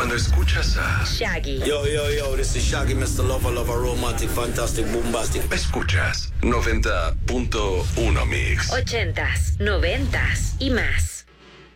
Cuando escuchas a Shaggy. Yo, this is Shaggy, Mr. Lover, romantic, fantastic, bombastic. Escuchas 90.1 Mix. 80s, 90s y más.